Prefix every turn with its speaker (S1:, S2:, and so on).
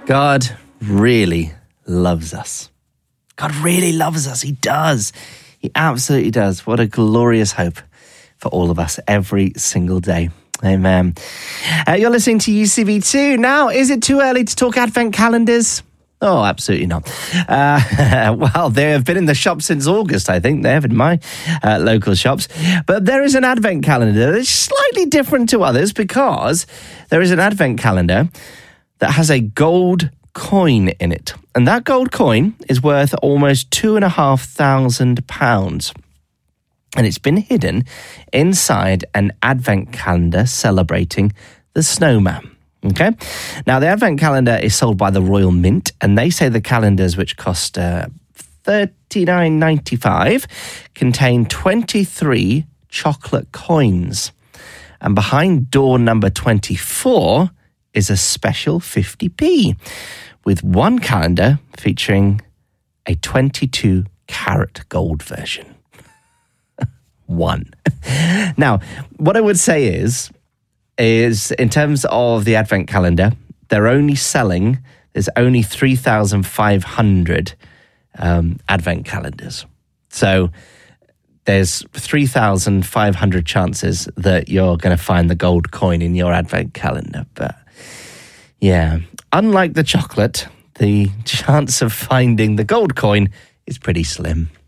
S1: God really loves us. God really loves us. He does. He absolutely does. What a glorious hope for all of us every single day. Amen. You're listening to UCV2. Now, is it too early to talk Advent calendars? Oh, absolutely not. Well, they have been in the shop since August, I think. They have in my local shops. But there is an Advent calendar that's slightly different to others because there is an Advent calendar that has a gold coin in it. And that gold coin is worth almost £2,500. And it's been hidden inside an Advent calendar celebrating the snowman. Okay. Now, the Advent calendar is sold by the Royal Mint, and they say the calendars, which cost $39.95, contain 23 chocolate coins. And behind door number 24 is a special 50p, with one calendar featuring a 22-carat gold version. One. Now, what I would say is in terms of the Advent calendar, there's only 3,500 Advent calendars. So there's 3,500 chances that you're going to find the gold coin in your Advent calendar. But yeah, unlike the chocolate, the chance of finding the gold coin is pretty slim.